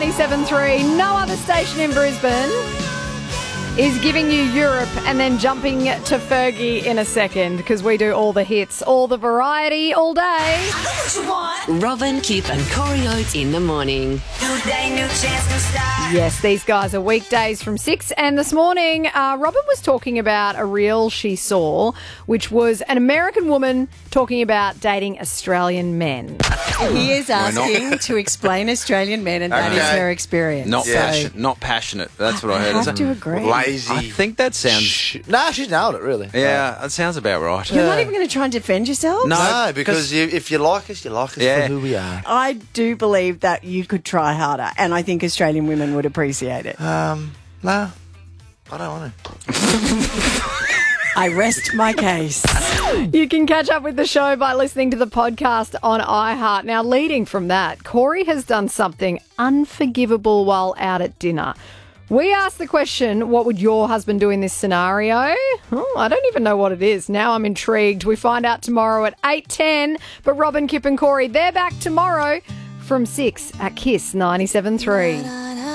97.3, no other station in Brisbane is giving you Europe and then jumping to Fergie in a second because we do all the hits, all the variety, all day. Robin, Kip and Corey Oates in the morning. New day, new chance, new start. Yes, these guys are weekdays from 6. And this morning, Robin was talking about a reel she saw, which was an American woman talking about dating Australian men. He is asking to explain Australian men, and that is her experience. Not So- not passionate. That's what I heard. I have to agree. Lazy. I think that sounds... Nah, she's nailed it, really. Yeah, that sounds about right. You're not even going to try and defend yourself? No, because if you like us, you like us Yeah. for who we are. I do believe that you could try harder, and I think Australian women would appreciate it. No, I don't want to. I rest my case. You can catch up with the show by listening to the podcast on iHeart. Now, leading from that, Corey has done something unforgivable while out at dinner. We asked the question, what would your husband do in this scenario? Oh, I don't even know what it is. Now I'm intrigued. We find out tomorrow at 8:10. But Robin, Kip and Corey, they're back tomorrow from 6 at KISS 97.3.